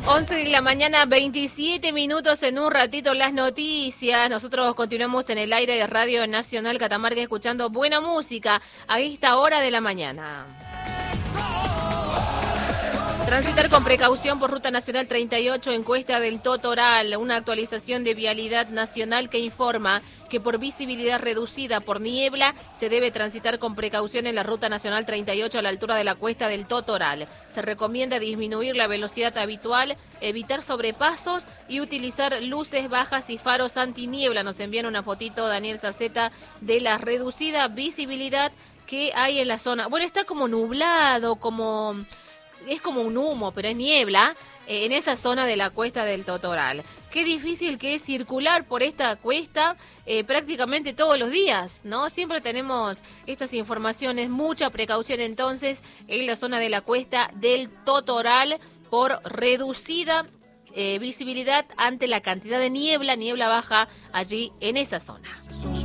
11 de la mañana, 27 minutos. En un ratito las noticias. Nosotros continuamos en el aire de Radio Nacional Catamarca escuchando buena música a esta hora de la mañana. Transitar con precaución por Ruta Nacional 38, encuesta del Totoral, una actualización de Vialidad Nacional que informa que por visibilidad reducida por niebla se debe transitar con precaución en la Ruta Nacional 38 a la altura de la cuesta del Totoral. Se recomienda disminuir la velocidad habitual, evitar sobrepasos y utilizar luces bajas y faros antiniebla. Nos envían una fotito Daniel Saceta de la reducida visibilidad que hay en la zona. Bueno, está como nublado, es como un humo, pero es niebla en esa zona de la cuesta del Totoral. Qué difícil que es circular por esta cuesta prácticamente todos los días, ¿no? Siempre tenemos estas informaciones, mucha precaución entonces en la zona de la cuesta del Totoral por reducida visibilidad ante la cantidad de niebla baja allí en esa zona.